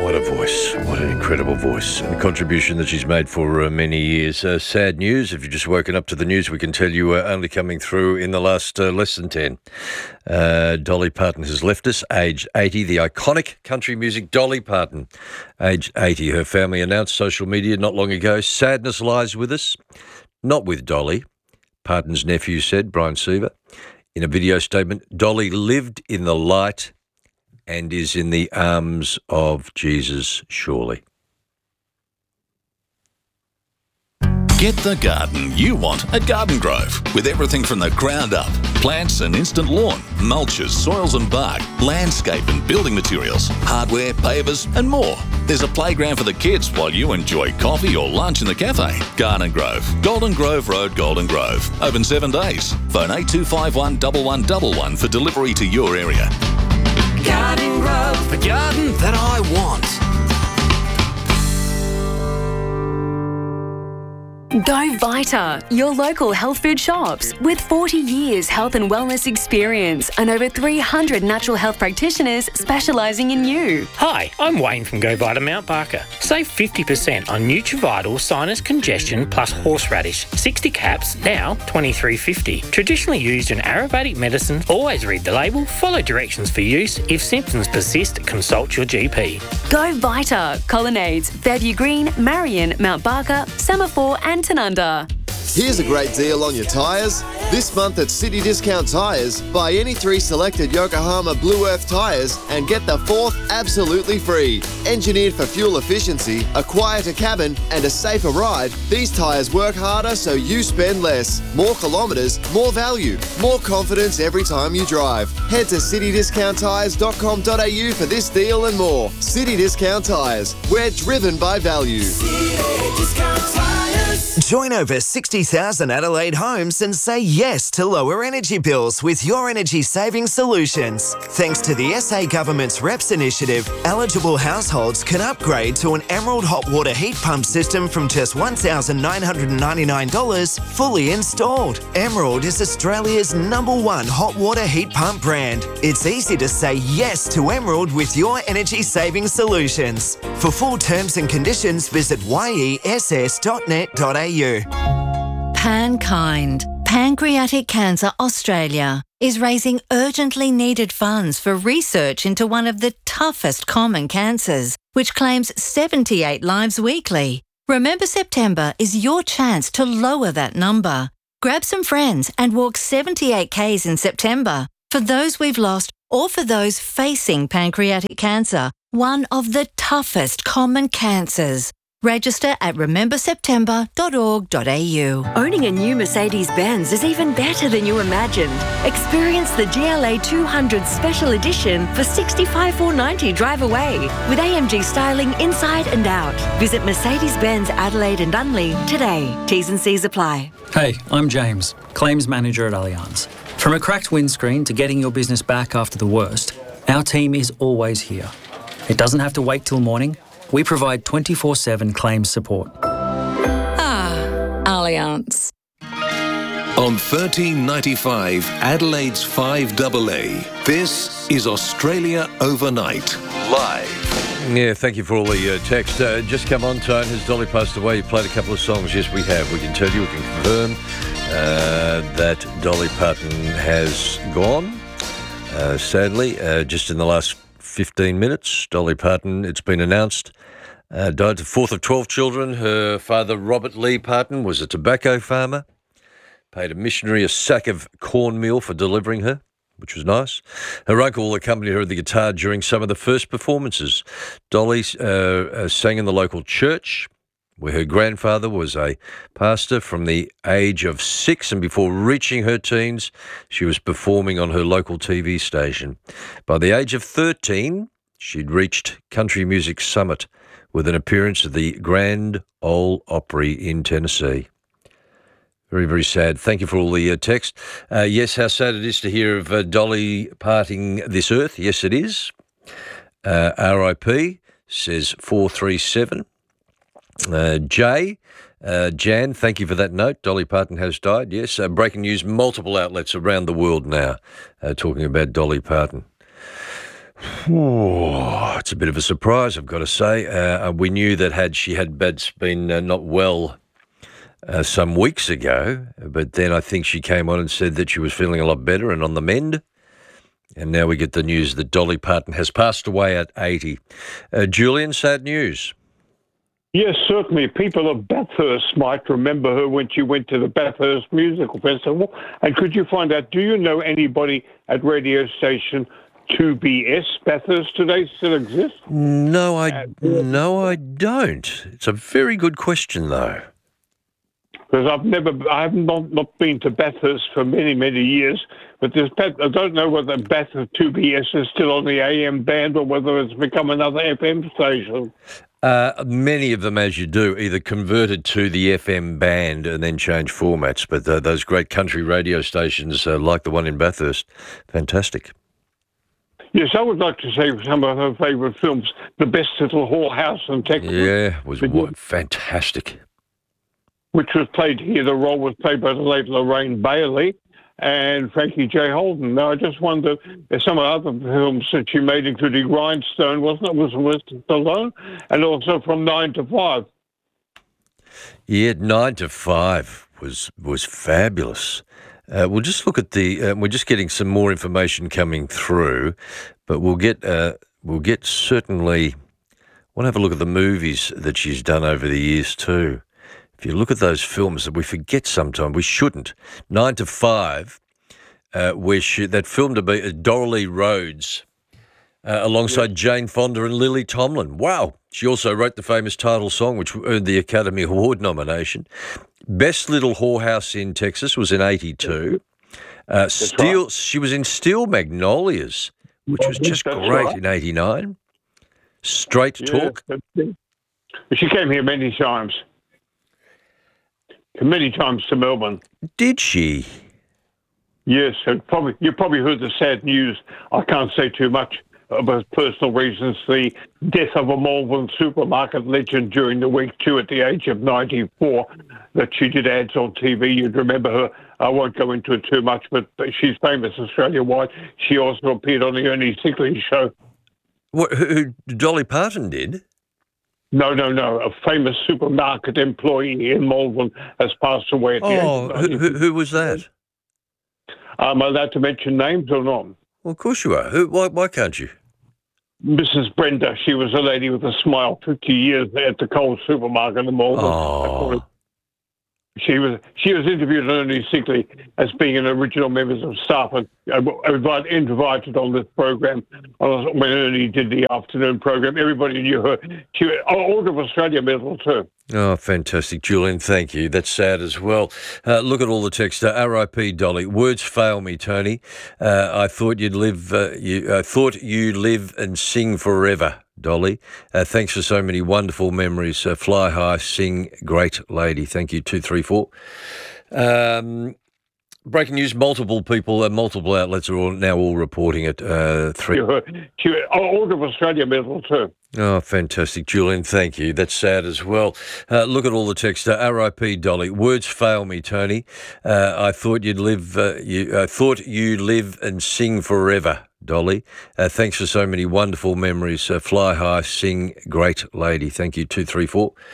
What a voice. What an incredible voice. And a contribution that she's made for many years. Sad news. If you've just woken up to the news, we can tell you only coming through in the last less than 10. Dolly Parton has left us, aged 80. The iconic country music Dolly Parton, aged 80. Her family announced social media not long ago, sadness lies with us, not with Dolly. Parton's nephew said, Brian Seaver, in a video statement, Dolly lived in the light and is in the arms of Jesus, surely. Get the garden you want at Garden Grove, with everything from the ground up. Plants and instant lawn, mulches, soils and bark, landscape and building materials, hardware, pavers and more. There's a playground for the kids while you enjoy coffee or lunch in the cafe. Garden Grove, Golden Grove Road, Golden Grove. Open 7 days. Phone 8251 1111 for delivery to your area. Garden Grove, the garden that I want. Go Vita, your local health food shops. With 40 years health and wellness experience and over 300 natural health practitioners specialising in you. Hi, I'm Wayne from Go Vita Mount Barker. Save 50% on Nutrivital Sinus Congestion plus Horseradish. 60 caps, now $23.50. Traditionally used in Ayurvedic medicine. Always read the label, follow directions for use. If symptoms persist, consult your GP. Go Vita, Colonnades, Fairview Green, Marion, Mount Barker, Semaphore and Tanunda. Here's a great deal on your tyres. This month at City Discount Tyres, buy any 3 selected Yokohama Blue Earth tyres and get the 4th absolutely free. Engineered for fuel efficiency, a quieter cabin and a safer ride, these tyres work harder so you spend less. More kilometres, more value, more confidence every time you drive. Head to citydiscounttyres.com.au for this deal and more. City Discount Tyres, we're driven by value. City Discount Tyres. Join over 60,000 Adelaide homes and say yes to lower energy bills with your energy saving solutions. Thanks to the SA Government's REPS initiative, eligible households can upgrade to an Emerald hot water heat pump system from just $1,999 fully installed. Emerald is Australia's #1 hot water heat pump brand. It's easy to say yes to Emerald with your energy saving solutions. For full terms and conditions, visit yess.net.au. PanKind, Pancreatic Cancer Australia, is raising urgently needed funds for research into one of the toughest common cancers, which claims 78 lives weekly. Remember September is your chance to lower that number. Grab some friends and walk 78 Ks in September for those we've lost or for those facing pancreatic cancer, one of the toughest common cancers. Register at rememberseptember.org.au. Owning a new Mercedes-Benz is even better than you imagined. Experience the GLA 200 Special Edition for $65,490 drive away with AMG styling inside and out. Visit Mercedes-Benz Adelaide and Unley today. T's and C's apply. Hey, I'm James, Claims Manager at Allianz. From a cracked windscreen to getting your business back after the worst, our team is always here. It doesn't have to wait till morning. We provide 24/7 claims support. Allianz. On 1395 Adelaide's 5AA, this is Australia Overnight, live. Yeah, thank you for all the text. Just come on, Tone. Has Dolly passed away? You played a couple of songs. Yes, we have. We can tell you, we can confirm that Dolly Parton has gone, sadly, just in the last 15 minutes. Dolly Parton, it's been announced, died the 4th of 12 children. Her father, Robert Lee Parton, was a tobacco farmer, paid a missionary a sack of cornmeal for delivering her, which was nice. Her uncle accompanied her with the guitar during some of the first performances. Dolly sang in the local church, where her grandfather was a pastor from the age of 6, and before reaching her teens, she was performing on her local TV station. By the age of 13, she'd reached Country Music Summit with an appearance at the Grand Ole Opry in Tennessee. Very, very sad. Thank you for all the text. Yes, how sad it is to hear of Dolly parting this earth. Yes, it is. RIP, says 437. Jan, thank you for that note. Dolly Parton has died, yes. Breaking news, multiple outlets around the world now talking about Dolly Parton. It's a bit of a surprise, I've got to say. We knew that had been not well some weeks ago, but then I think she came on and said that she was feeling a lot better and on the mend. And now we get the news that Dolly Parton has passed away at 80. Julian, sad news. Yes, certainly. People of Bathurst might remember her when she went to the Bathurst Musical Festival. And could you find out, do you know anybody at radio station 2BS Bathurst today still exists? No, I don't. It's a very good question, though. Because I have not been to Bathurst for many, many years. But I don't know whether Bathurst 2BS is still on the AM band or whether it's become another FM station. Many of them, as you do, either converted to the FM band and then change formats. But those great country radio stations, like the one in Bathurst, fantastic. Yes, I would like to say some of her favourite films, The Best Little Whorehouse in Texas. Yeah, was fantastic. Which was played here. The role was played by the late Lorraine Bailey and Frankie J. Holden. Now, I just wonder if some of the other films that she made, including Rhinestone, wasn't it? Was Sylvester Stallone? And also From 9 to 5. Yeah, 9 to 5 was fabulous. We'll just look at we're just getting some more information coming through, but we'll get certainly. Want to have a look at the movies that she's done over the years too. If you look at those films that we forget sometimes, we shouldn't. 9 to 5, where that film to be Dorothy Rhodes, alongside Jane Fonda and Lily Tomlin. Wow. She also wrote the famous title song, which earned the Academy Award nomination. Best Little Whorehouse in Texas was in 82. Right. She was in Steel Magnolias, which was just great in 89. Straight Talk. She came here many times to Melbourne. Did she? Yes, you probably heard the sad news. I can't say too much about personal reasons. The death of a Malvern supermarket legend during the week too, at the age of 94. That she did ads on TV. You'd remember her. I won't go into it too much, but she's famous Australia-wide. She also appeared on the Ernie Sigley show. What? Who Dolly Parton did? No. A famous supermarket employee in Malvern has passed away at the age of 94. Who was that? Am I allowed to mention names or not? Well, of course you are. Why can't you? Mrs. Brenda. She was a lady with a smile, 50 years at the Coles supermarket in Malvern. Oh. She was interviewed on Ernie Sigley as being an original member of staff and invited on this program when Ernie did the afternoon program. Everybody knew her. She was Order of Australia medal too. Oh, fantastic, Julian. Thank you. That's sad as well. Look at all the text. R.I.P. Dolly. Words fail me, Tony. I thought you'd live. I thought you'd live and sing forever, Dolly. Thanks for so many wonderful memories. Fly high, sing, great lady. Thank you. 234. Breaking news: multiple people, multiple outlets are all reporting it. 3. She Order of Australia medal too. Oh, fantastic, Julian. Thank you. That's sad as well. Look at all the text. R.I.P. Dolly. Words fail me, Tony. I thought you'd live. I thought you'd live and sing forever, Dolly. Thanks for so many wonderful memories. Fly high, sing, great lady. Thank you. 234.